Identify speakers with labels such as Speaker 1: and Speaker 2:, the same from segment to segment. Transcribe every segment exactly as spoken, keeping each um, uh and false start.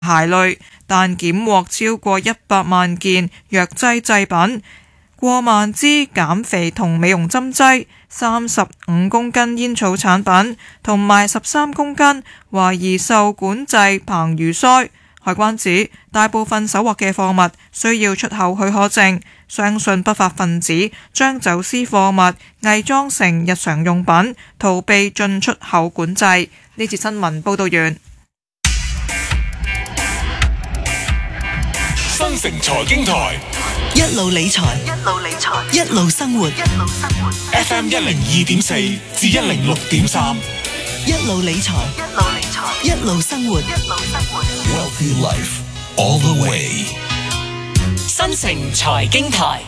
Speaker 1: 鞋類，但檢獲超過一百萬件藥劑製品、過萬支減肥同美容針劑、三十五公斤煙草產品同埋十三公斤懷疑受管制硼魚腮。海關指大部分搜獲嘅貨物需要出口許可證，相信不法分子將走私貨物偽裝成日常用品，逃避進出口管制。呢次新聞報道完。
Speaker 2: 新城財經台
Speaker 3: 一路理財，一路理財，一路生活，一路生活。
Speaker 2: F M 一零二點四至一零六點三，
Speaker 3: 一路理財，一路理財，一路生活，一路生活。
Speaker 2: Wealthy life all the way。
Speaker 4: 新城財經台，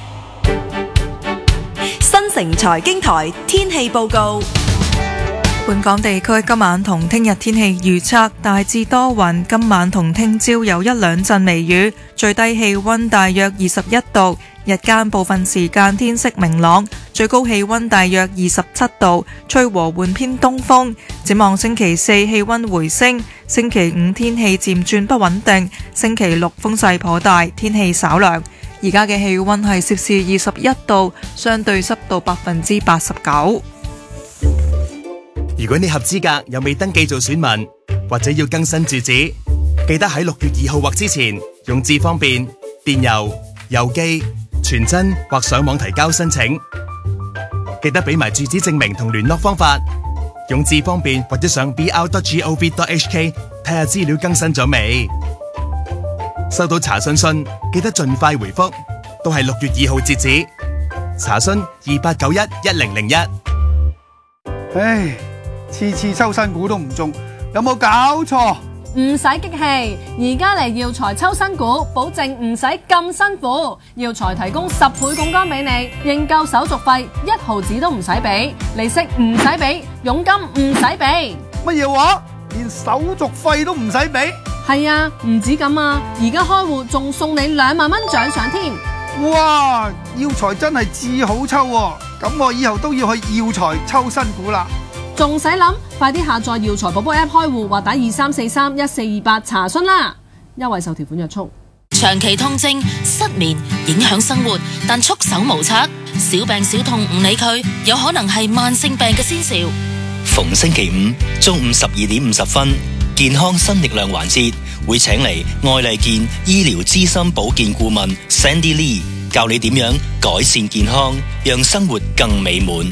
Speaker 3: 新城財經台天氣報告。
Speaker 1: 本港地區今晚同聽日天氣預測大致多雲，今晚同聽朝有一兩陣微雨，最低氣溫大約二十一度，日間部分時間天色明朗，最高氣溫大約二十七度，吹和緩偏東風。展望星期四氣溫回升，星期五天氣漸轉不穩定，星期六風勢頗大，天氣稍涼。而家嘅氣溫係攝氏二十一度，相對濕度百分之八十九。
Speaker 5: 如果你合資格又未登記做選民，或者要更新住址，記得喺六月二號或之前用智方便、電郵、郵寄、傳真或上網提交申請。記得俾埋住址證明同聯絡方法，用智方便或者上 b r dot gov dot h k 睇下資料更新咗未。收到查詢信記得盡快回覆，都係六月二號截止。查詢二八九一一零零一。
Speaker 6: 唉，次次抽新股都唔中，有冇搞錯？
Speaker 7: 唔使激氣，而家嚟耀才抽新股，保證唔使咁辛苦。耀才提供十倍槓桿俾你，認購手續費一毫子都唔使俾，利息唔使俾，佣金唔使俾。
Speaker 6: 乜嘢話？連手續費都唔使俾？
Speaker 7: 係啊，唔止咁啊，而家開戶仲送你兩萬蚊獎賞添。
Speaker 6: 哇！耀才真係至好抽喎，咁我以後都要去耀才抽新股啦。
Speaker 7: 仲使諗？快啲下載耀才寶寶 App 開戶或打二三四三一四二八查詢啦。優惠受條款約束。
Speaker 4: 長期痛症、失眠影響生活，但束手無策，小病小痛唔理佢，有可能係慢性病嘅先兆。
Speaker 8: 逢星期五中午十二點五十分，健康新力量環節會請嚟愛麗健醫療資深保健顧問 Sandy Lee 教你點樣改善健康，讓生活更美滿。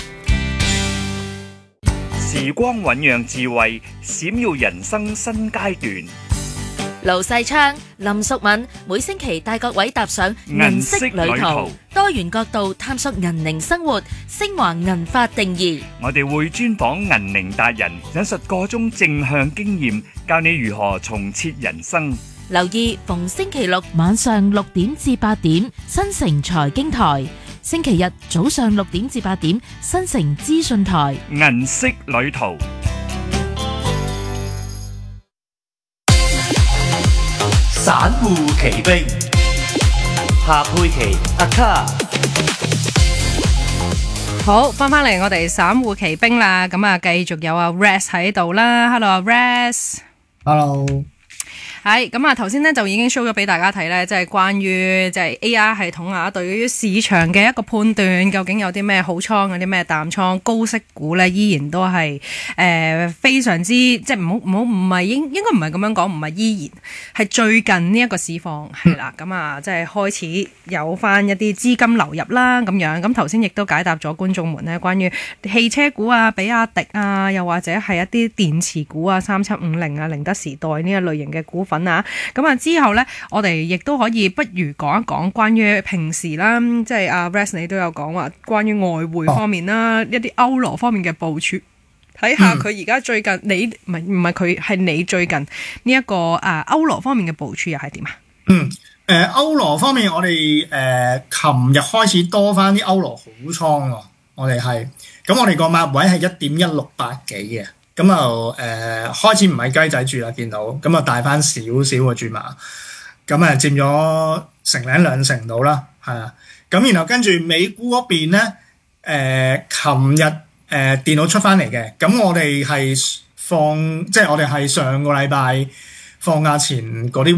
Speaker 9: 時光醞釀智慧，閃耀人生新階段。
Speaker 4: 盧世昌、林淑敏每星期帶各位踏上銀色旅途，多元角度探索銀齡生活，升華銀髮定義。
Speaker 9: 我哋會專訪銀齡達人，引述各種正向經驗，教你如何重設人生。
Speaker 4: 留意逢星期六晚上六點至八點，新城財經台；星期日早上六點至八點，新城資訊台。
Speaker 9: 銀色旅途。
Speaker 10: 散戶奇兵，夏佩琪阿卡。
Speaker 11: 好，翻返嚟我哋散戶奇兵啦，咁啊繼續有阿 Rex 喺度啦 ，Hello 阿 Rex。Hello。係咁啊！頭先咧就已經 show 咗俾大家睇咧，即係關於即係 A I 系統啊，對於市場嘅一個判斷，究竟有啲咩好倉，有啲咩淡倉，高息股咧依然都係誒、呃、非常之即係唔好唔好唔係應應該唔係咁樣講，唔係依然係最近呢一個市況係啦，咁啊即係開始有翻一啲資金流入啦咁樣。咁頭先亦都解答咗觀眾們咧關於汽車股啊、比亞迪啊，又或者係一啲電池股啊、三七五零啊、寧德時代呢一類型嘅股份啊，咁啊之後呢，我哋亦都可以不如講一講關於平時啦，即係阿 Rex 你都有講話關於外匯方面啦，哦、一啲歐羅方面嘅部署，睇下佢而家最近、嗯、你唔係唔係佢係你最近呢、這、一個啊歐羅方面嘅部署又係點啊？
Speaker 12: 嗯，誒、呃、歐羅方面我哋誒琴日開始多翻啲歐羅好倉喎，我哋係咁我哋個碼位係一點一六八幾嘅。咁就誒、呃、開始唔係雞仔住啦，見到咁啊帶翻少少個注碼，咁啊佔咗成零兩成度啦，係啊，咁然後跟住美股嗰邊咧，誒琴日誒電腦出翻嚟嘅，咁我哋係放即係、就是、我哋係上個禮拜放假前嗰啲